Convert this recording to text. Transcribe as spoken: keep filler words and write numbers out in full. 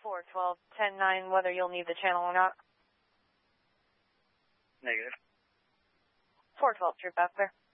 four twelve, ten nine, whether you'll need the channel or not. Negative. four twelve, true back there.